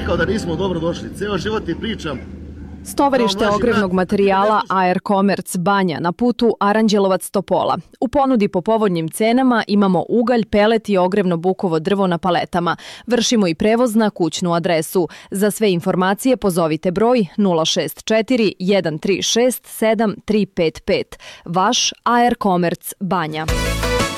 rekao da nismo dobro došli. Ceo život ti pričam. Stovarište ogrevnog materijala AR Commerce Banja na putu Aranđelovac-Topola. U ponudi po povoljnim cenama imamo ugalj, pelet i ogrevno bukovo drvo na paletama. Vršimo i prevoz na kućnu adresu. Za sve informacije pozovite broj 064 136 7355. Vaš AR Commerce Banja.